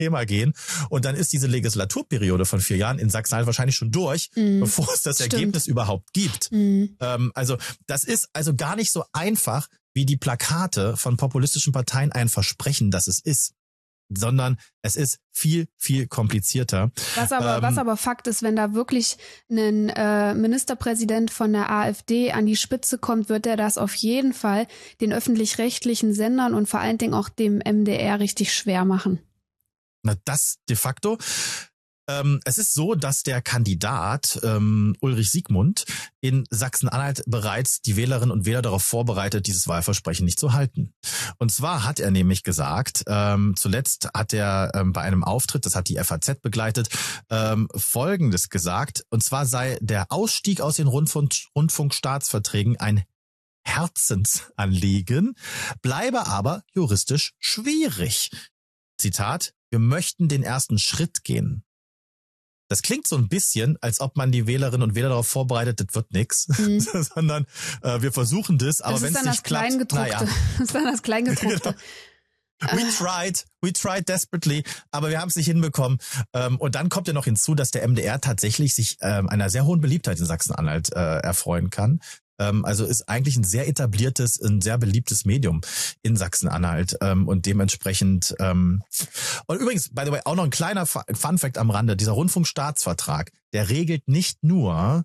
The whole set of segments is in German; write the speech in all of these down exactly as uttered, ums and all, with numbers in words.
Thema gehen. Und dann ist diese Legislaturperiode von vier Jahren in Sachsen-Anhalt wahrscheinlich schon durch, mm, bevor es das stimmt. Ergebnis überhaupt gibt. Mm. Ähm, also das ist also gar nicht so einfach, wie die Plakate von populistischen Parteien ein versprechen, dass es ist. Sondern es ist viel, viel komplizierter. Was aber, ähm, was aber Fakt ist, wenn da wirklich ein äh, Ministerpräsident von der AfD an die Spitze kommt, wird er das auf jeden Fall den öffentlich-rechtlichen Sendern und vor allen Dingen auch dem M D R richtig schwer machen. Na, das de facto. Ähm, es ist so, dass der Kandidat ähm, Ulrich Siegmund in Sachsen-Anhalt bereits die Wählerinnen und Wähler darauf vorbereitet, dieses Wahlversprechen nicht zu halten. Und zwar hat er nämlich gesagt, ähm, zuletzt hat er ähm, bei einem Auftritt, das hat die F A Z begleitet, ähm, Folgendes gesagt. Und zwar sei der Ausstieg aus den Rundfunk, Rundfunkstaatsverträgen ein Herzensanliegen, bleibe aber juristisch schwierig. Zitat, wir möchten den ersten Schritt gehen. Das klingt so ein bisschen, als ob man die Wählerinnen und Wähler darauf vorbereitet, das wird nix, mhm. sondern äh, wir versuchen das, aber wenn es nicht klappt, naja. Das ist dann das Kleingedruckte. We tried, we tried desperately, aber wir haben es nicht hinbekommen. Und dann kommt ja noch hinzu, dass der M D R tatsächlich sich einer sehr hohen Beliebtheit in Sachsen-Anhalt erfreuen kann. Also ist eigentlich ein sehr etabliertes, ein sehr beliebtes Medium in Sachsen-Anhalt und dementsprechend und übrigens, by the way, auch noch ein kleiner Funfact am Rande, dieser Rundfunkstaatsvertrag, der regelt nicht nur,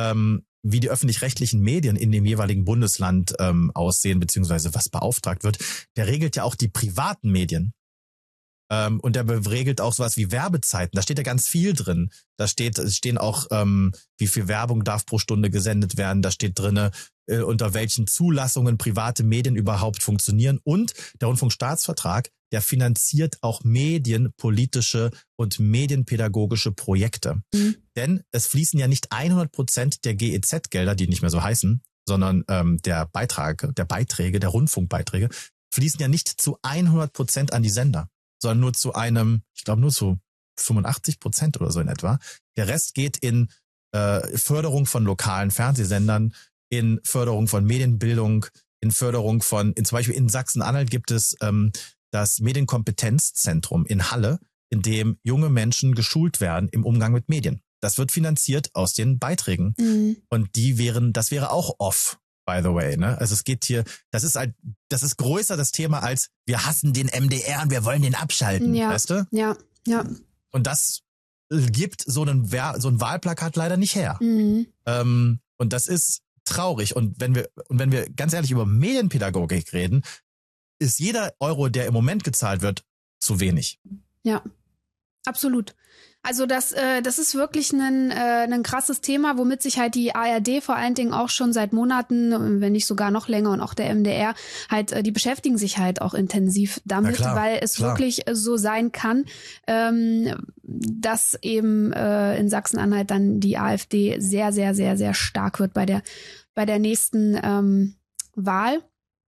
wie die öffentlich-rechtlichen Medien in dem jeweiligen Bundesland aussehen, beziehungsweise was beauftragt wird, der regelt ja auch die privaten Medien. Ähm, und der regelt auch sowas wie Werbezeiten. Da steht ja ganz viel drin. Da steht, es stehen auch, ähm, wie viel Werbung darf pro Stunde gesendet werden. Da steht drinne, äh, unter welchen Zulassungen private Medien überhaupt funktionieren. Und der Rundfunkstaatsvertrag, der finanziert auch medienpolitische und medienpädagogische Projekte. Mhm. Denn es fließen ja nicht hundert Prozent der G E Z-Gelder, die nicht mehr so heißen, sondern ähm, der Beitrag, der Beiträge, der Rundfunkbeiträge, fließen ja nicht zu hundert Prozent an die Sender, sondern nur zu einem, ich glaube nur zu fünfundachtzig Prozent oder so in etwa. Der Rest geht in äh, Förderung von lokalen Fernsehsendern, in Förderung von Medienbildung, in Förderung von, in, zum Beispiel in Sachsen-Anhalt gibt es ähm, das Medienkompetenzzentrum in Halle, in dem junge Menschen geschult werden im Umgang mit Medien. Das wird finanziert aus den Beiträgen. Mhm. Und die wären, das wäre auch off. By the way, ne? Also es geht hier, das ist halt, das ist größer das Thema als wir hassen den M D R und wir wollen den abschalten, ja, weißt du? Ja, ja. Und das gibt so einen so ein Wahlplakat leider nicht her. Mhm. Ähm, und das ist traurig. Und wenn wir und wenn wir ganz ehrlich über Medienpädagogik reden, ist jeder Euro, der im Moment gezahlt wird, zu wenig. Ja, absolut. Also das, äh, das ist wirklich ein, äh, ein krasses Thema, womit sich halt die A R D vor allen Dingen auch schon seit Monaten, wenn nicht sogar noch länger und auch der M D R, halt, äh, die beschäftigen sich halt auch intensiv damit, klar, weil es klar. wirklich so sein kann, ähm, dass eben äh, in Sachsen-Anhalt dann die AfD sehr, sehr, sehr, sehr stark wird bei der, bei der nächsten ähm, Wahl.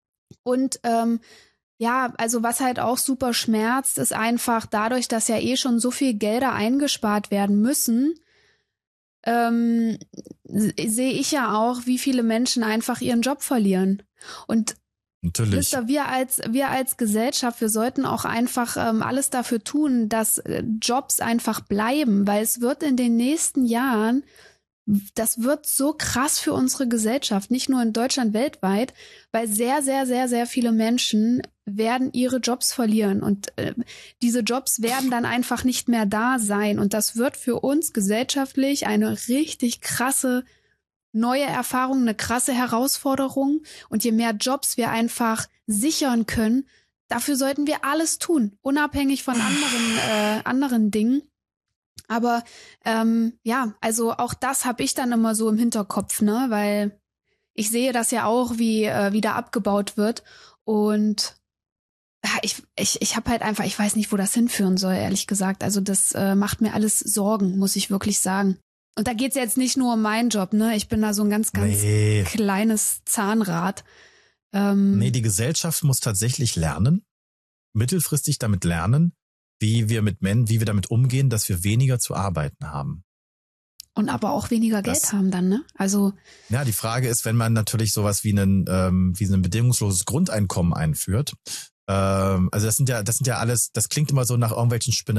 Und ähm, ja, also was halt auch super schmerzt, ist einfach dadurch, dass ja eh schon so viel Gelder eingespart werden müssen, ähm, sehe ich ja auch, wie viele Menschen einfach ihren Job verlieren. Und natürlich. Wisst ihr, wir als wir als Gesellschaft, wir sollten auch einfach ähm, alles dafür tun, dass äh, Jobs einfach bleiben, weil es wird in den nächsten Jahren, das wird so krass für unsere Gesellschaft, nicht nur in Deutschland, weltweit, weil sehr, sehr, sehr, sehr viele Menschen werden ihre Jobs verlieren und äh, diese Jobs werden dann einfach nicht mehr da sein und das wird für uns gesellschaftlich eine richtig krasse neue Erfahrung, eine krasse Herausforderung und je mehr Jobs wir einfach sichern können, dafür sollten wir alles tun, unabhängig von anderen, äh, anderen Dingen. Aber ähm, ja, also auch das habe ich dann immer so im Hinterkopf, ne, weil ich sehe das ja auch, wie äh, wieder abgebaut wird und ja, ich ich ich habe halt einfach, ich weiß nicht, wo das hinführen soll, ehrlich gesagt. Also das äh, macht mir alles Sorgen, muss ich wirklich sagen. Und da geht's jetzt nicht nur um meinen Job, ne? Ich bin da so ein ganz, ganz nee. kleines Zahnrad. Ähm, nee, die Gesellschaft muss tatsächlich lernen, mittelfristig damit lernen, wie wir mit Men, wie wir damit umgehen, dass wir weniger zu arbeiten haben. Und aber auch weniger Geld das, haben dann, ne? Also ja, die Frage ist, wenn man natürlich sowas wie ein, ähm, wie ein bedingungsloses Grundeinkommen einführt, Ähm, also das sind ja, das sind ja alles, das klingt immer so nach irgendwelchen Spinnereien.